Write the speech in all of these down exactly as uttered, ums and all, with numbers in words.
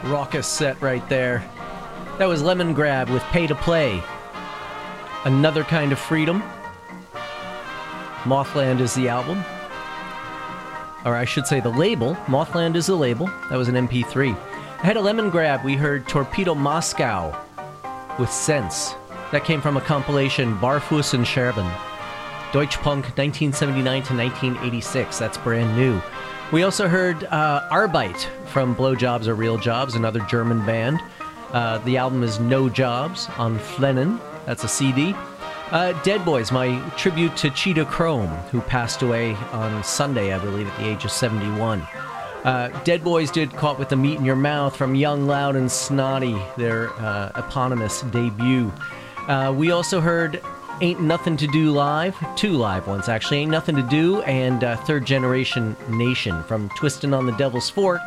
Raucous set right there. That was Lemon Grab with Pay to Play. Another Kind of Freedom. Mothland is the album. Or I should say the label. Mothland is the label. That was an M P three. Ahead of Lemon Grab, we heard Torpedo Moscow with Sense. That came from a compilation, Barfuß und Scherben. Deutschpunk nineteen seventy-nine to nineteen eighty-six. That's brand new. We also heard uh, Arbeit from Blowjobs or Real Jobs, another German band. Uh, the album is No Jobs on Flennen. That's a C D. Uh, Dead Boys, my tribute to Cheetah Chrome, who passed away on Sunday, I believe, at the age of seventy-one. Uh, Dead Boys did Caught with the Meat in Your Mouth from Young, Loud, and Snotty, their uh, eponymous debut. Uh, we also heard Ain't Nothing to Do live, two live ones actually, Ain't Nothing to Do, and uh, Third Generation Nation from Twistin' on the Devil's Fork.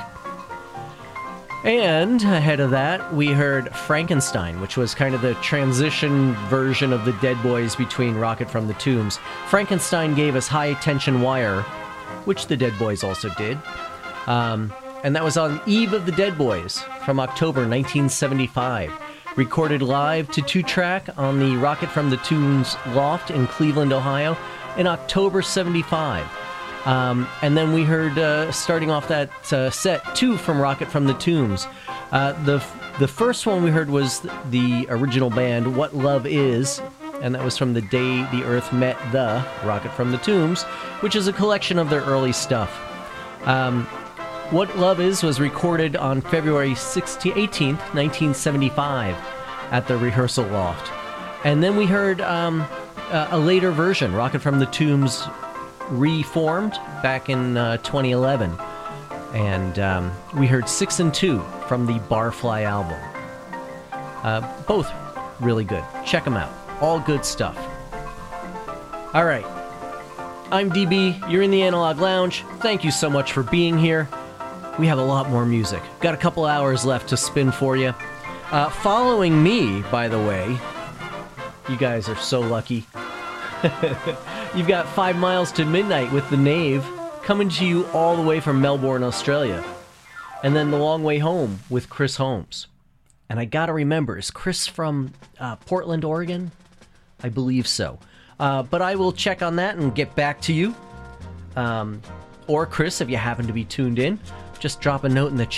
And ahead of that, we heard Frankenstein, which was kind of the transition version of the Dead Boys between Rocket from the Tombs. Frankenstein gave us High Tension Wire, which the Dead Boys also did. Um, and that was on Eve of the Dead Boys from October nineteen seventy-five. Recorded live to two-track on the Rocket from the Tombs loft in Cleveland, Ohio in October seventy-five. Um, and then we heard, uh, starting off that uh, set, two from Rocket from the Tombs. Uh, the the first one we heard was the original band, What Love Is, and that was from The Day the Earth Met the Rocket from the Tombs, which is a collection of their early stuff. Um, What Love Is was recorded on February eighteenth, nineteen seventy-five at the Rehearsal Loft. And then we heard um, a, a later version, Rocket from the Tombs reformed back in uh, twenty eleven, and um, we heard Six and Two from the Barfly album. Uh, both really good. Check them out. All good stuff. All right. I'm D B. You're in the Analog Lounge. Thank you so much for being here. We have a lot more music. Got a couple hours left to spin for you. Uh, following me, by the way, you guys are so lucky. You've got Five Miles to Midnight with The Knave, coming to you all the way from Melbourne, Australia. And then The Long Way Home with Chris Holmes. And I gotta remember, is Chris from uh, Portland, Oregon? I believe so. Uh, but I will check on that and get back to you. Um, or Chris, if you happen to be tuned in, just drop a note in the chat.